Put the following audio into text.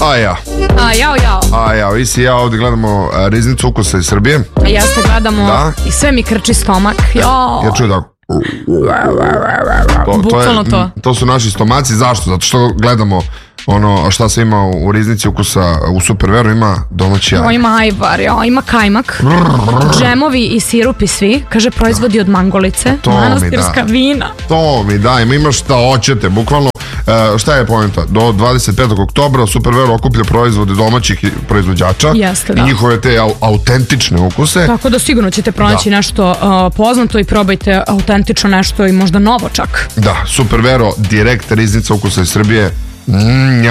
A ja. A ja, vi si ja ovdje gledamo riznicu ukusa iz Srbije. Jeste, gledamo i sve mi krči stomak. Ja čujem da... Bukvalno to. To su naši stomaci. Zašto? Zato što gledamo ono šta se ima u riznici ukusa u Superveru. Ima domaći jaj. Ima ajvar, ima kajmak, džemovi i sirupi svi. Kaže proizvodi od mangolice, manastirska vina. To mi da, ima šta hoćete. Bukvalno, šta je poenta? Do 25. oktobra Superveru okuplja proizvode domaćih proizvođača. Jeste, da. I njihove te autentične ukuse. Tako da sigurno ćete pronaći nešto poznato i probajte autentično nešto i možda novo čak. Da, Supervero, direkt riznica ukusa iz Srbije.